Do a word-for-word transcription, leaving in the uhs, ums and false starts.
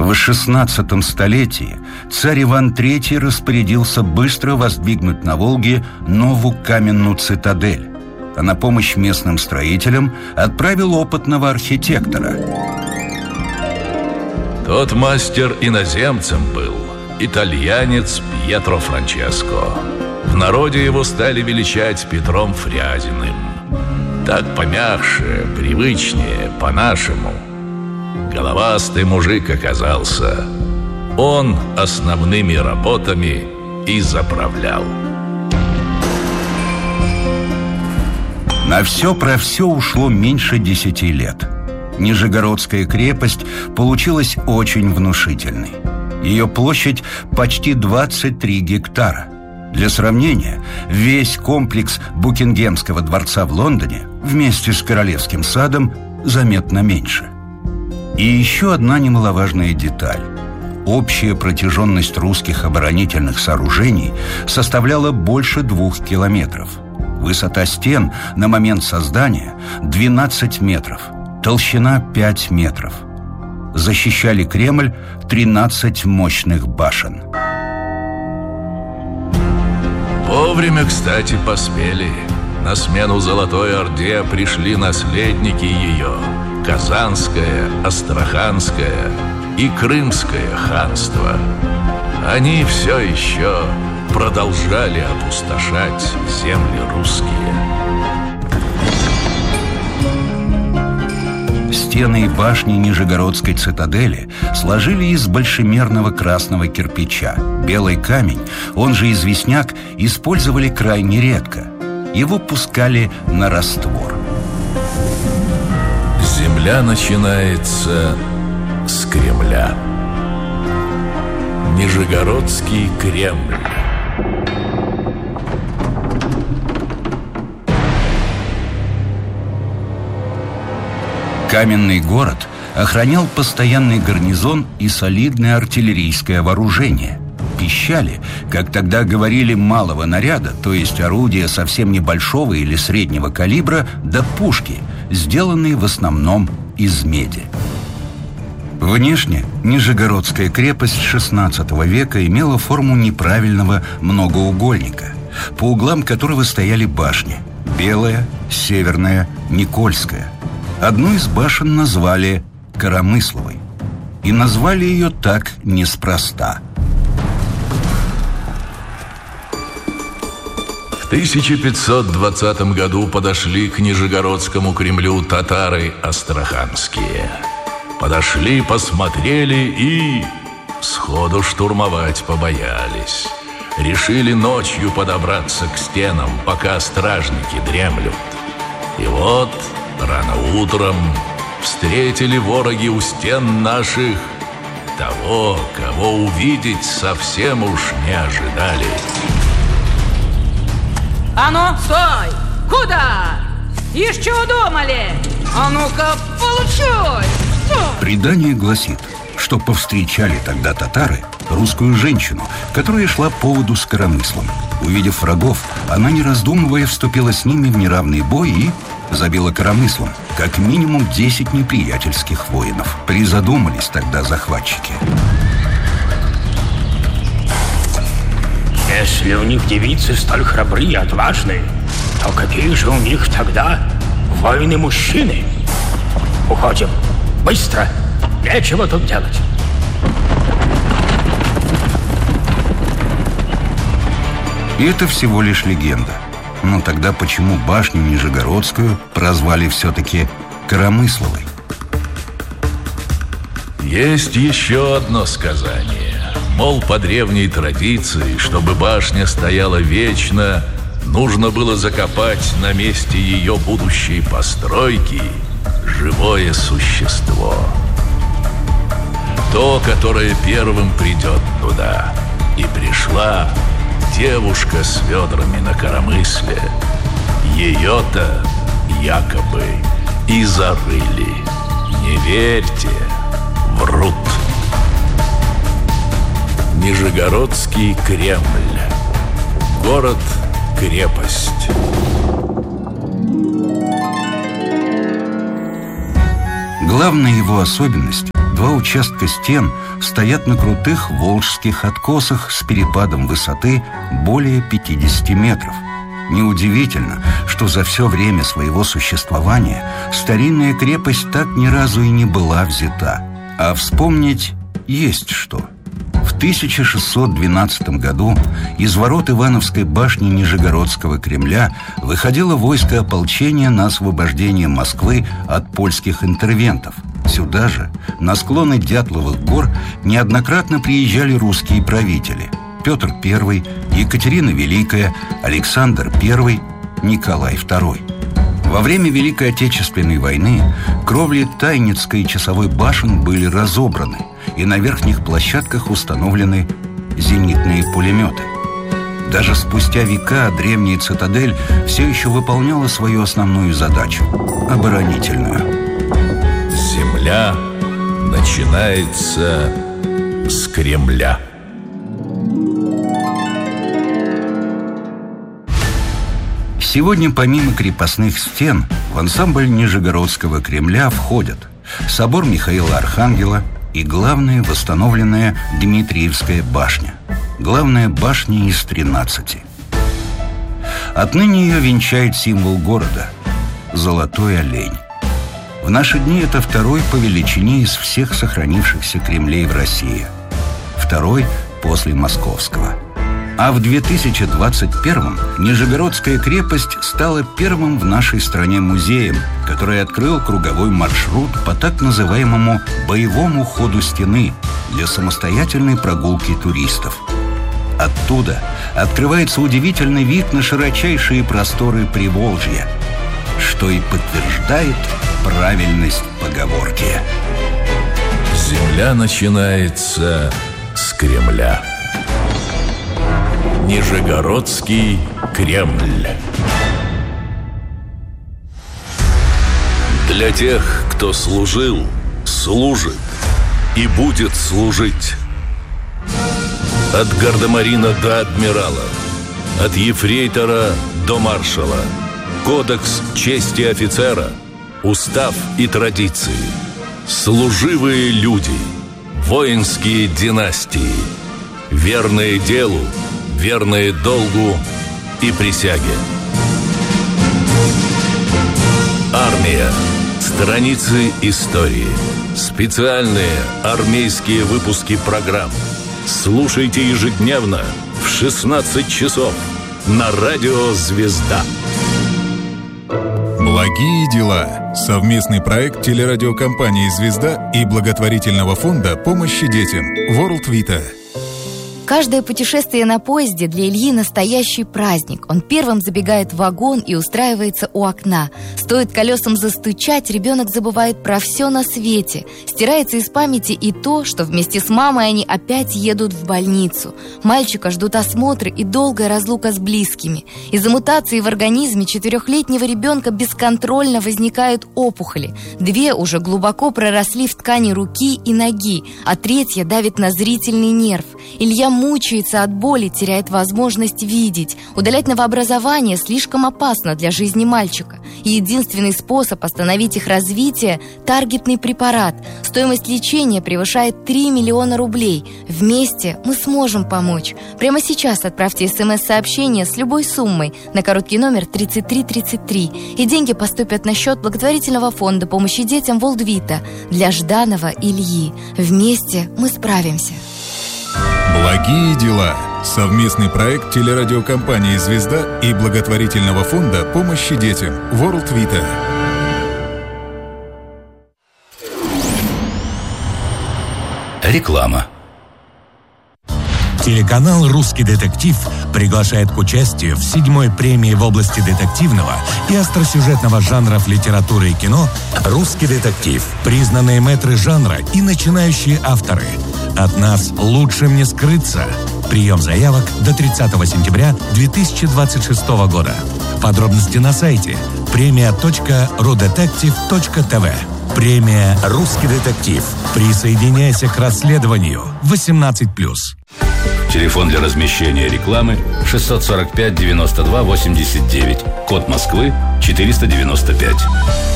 В шестнадцатом столетии царь Иван Третий распорядился быстро воздвигнуть на Волге новую каменную цитадель, а на помощь местным строителям отправил опытного архитектора. Тот мастер иноземцем был, итальянец Пьетро Франческо. В народе его стали величать Петром Фрязиным. Так помягче, привычнее, по-нашему. Головастый мужик оказался. Он основными работами и заправлял. На все про все ушло меньше десяти лет. Нижегородская крепость получилась очень внушительной. Ее площадь почти двадцать три гектара. Для сравнения, весь комплекс Букингемского дворца в Лондоне вместе с Королевским садом заметно меньше. И еще одна немаловажная деталь. Общая протяженность русских оборонительных сооружений составляла больше двух километров. Высота стен на момент создания двенадцать метров, толщина пять метров. Защищали Кремль тринадцать мощных башен. Вовремя, кстати, поспели. На смену Золотой Орде пришли наследники ее: Казанское, Астраханское и Крымское ханство. Они все еще продолжали опустошать земли русские. Стены и башни Нижегородской цитадели сложили из большемерного красного кирпича. Белый камень, он же известняк, использовали крайне редко. Его пускали на раствор. Земля начинается с Кремля. Нижегородский Кремль. Каменный город охранял постоянный гарнизон и солидное артиллерийское вооружение. Пищали, как тогда говорили, малого наряда, то есть орудия совсем небольшого или среднего калибра, да пушки, сделанные в основном из меди. Внешне Нижегородская крепость шестнадцатого века имела форму неправильного многоугольника, по углам которого стояли башни: Белая, Северная, Никольская. Одну из башен назвали Коромысловой. И назвали ее так неспроста. В тысяча пятьсот двадцатом году подошли к Нижегородскому Кремлю татары астраханские. Подошли, посмотрели и сходу штурмовать побоялись. Решили ночью подобраться к стенам, пока стражники дремлют. И вот рано утром встретили вороги у стен наших того, кого увидеть совсем уж не ожидали. А ну, стой! Куда? Еще удумали? А ну-ка, получай! Предание гласит, что повстречали тогда татары русскую женщину, которая шла по поводу с коромыслом. Увидев врагов, она, не раздумывая, вступила с ними в неравный бой и забила коромыслом как минимум десять неприятельских воинов. Призадумались тогда захватчики. Если у них девицы столь храбры и отважны, то какие же у них тогда воины-мужчины? Уходим! Быстро! Нечего тут делать! И это всего лишь легенда. Но тогда почему башню Нижегородскую прозвали все-таки Коромысловой? Есть еще одно сказание. Мол, по древней традиции, чтобы башня стояла вечно, нужно было закопать на месте ее будущей постройки живое существо. То, которое первым придет туда. И пришла девушка с ведрами на коромысле. Ее-то якобы и зарыли. Не верьте, врут. Нижегородский Кремль. Город-крепость. Главная его особенность – два участка стен стоят на крутых волжских откосах с перепадом высоты более пятидесяти метров. Неудивительно, что за все время своего существования старинная крепость так ни разу и не была взята. А вспомнить есть что. В тысяча шестьсот двенадцатом году из ворот Ивановской башни Нижегородского Кремля выходило войско ополчения на освобождение Москвы от польских интервентов. Сюда же, на склоны Дятловых гор, неоднократно приезжали русские правители: Петр Первый, Екатерина Великая, Александр Первый, Николай Второй. Во время Великой Отечественной войны кровли Тайницкой и Часовой башен были разобраны, и на верхних площадках установлены зенитные пулеметы. Даже спустя века древняя цитадель все еще выполняла свою основную задачу – оборонительную. Земля начинается с Кремля. Сегодня помимо крепостных стен в ансамбль Нижегородского Кремля входят собор Михаила Архангела и главная восстановленная Дмитриевская башня. Главная башня из тринадцати. Отныне ее венчает символ города – золотой олень. В наши дни это второй по величине из всех сохранившихся Кремлей в России. Второй после московского. А в две тысячи двадцать первом Нижегородская крепость стала первым в нашей стране музеем, который открыл круговой маршрут по так называемому боевому ходу стены для самостоятельной прогулки туристов. Оттуда открывается удивительный вид на широчайшие просторы Приволжья, что и подтверждает правильность поговорки. Земля начинается с Кремля. Нижегородский Кремль. Для тех, кто служил, служит и будет служить. От гардемарина до адмирала, от ефрейтора до маршала. Кодекс чести офицера, устав и традиции. Служивые люди, воинские династии, верные делу, верные долгу и присяге. Армия. Страницы истории. Специальные армейские выпуски программ. Слушайте ежедневно в шестнадцать часов на радио «Звезда». Благие дела. Совместный проект телерадиокомпании «Звезда» и благотворительного фонда помощи детям World Vita. Каждое путешествие на поезде для Ильи настоящий праздник. Он первым забегает в вагон и устраивается у окна. Стоит колесам застучать, ребенок забывает про все на свете. Стирается из памяти и то, что вместе с мамой они опять едут в больницу. Мальчика ждут осмотры и долгая разлука с близкими. Из-за мутации в организме четырехлетнего ребенка бесконтрольно возникают опухоли. Две уже глубоко проросли в ткани руки и ноги, а третья давит на зрительный нерв. Илья мучается от боли, теряет возможность видеть. Удалять новообразование слишком опасно для жизни мальчика. И единственный способ остановить их развитие – таргетный препарат. Стоимость лечения превышает три миллиона рублей. Вместе мы сможем помочь. Прямо сейчас отправьте смс-сообщение с любой суммой на короткий номер тридцать три тридцать три. И деньги поступят на счет благотворительного фонда помощи детям World Vita для Жданова Ильи. Вместе мы справимся. Благие дела. Совместный проект телерадиокомпании «Звезда» и благотворительного фонда помощи детям World Vita. Реклама. Телеканал «Русский детектив» приглашает к участию в седьмой премии в области детективного и остросюжетного жанров литературы и кино «Русский детектив». Признанные мэтры жанра и начинающие авторы. От нас лучшим не скрыться. Прием заявок до тридцатого сентября две тысячи двадцать шестого года. Подробности на сайте премия точка рудетектив точка тв. Премия «Русский детектив». Присоединяйся к расследованию. восемнадцать плюс. Телефон для размещения рекламы шестьсот сорок пять девяносто два восемьдесят девять. Код Москвы четыреста девяносто пять.